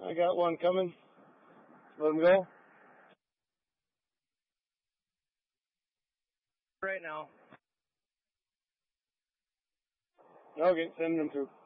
I got one coming. Let him go. Right now. Okay, send them through.